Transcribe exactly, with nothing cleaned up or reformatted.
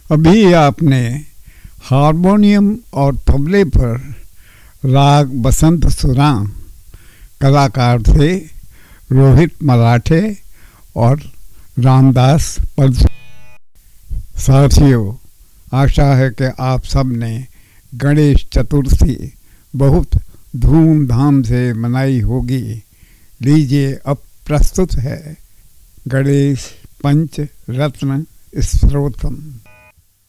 अभी आपने हारमोनियम और तबले पर राग बसंत सुना। कलाकार थे रोहित मराठे और रामदास पल्सू। साथियों, आशा है कि आप सब ने गणेश चतुर्थी बहुत धूमधाम से मनाई होगी। लीजिए, अब प्रस्तुत है गणेश पंच रत्न स्तोत्रम।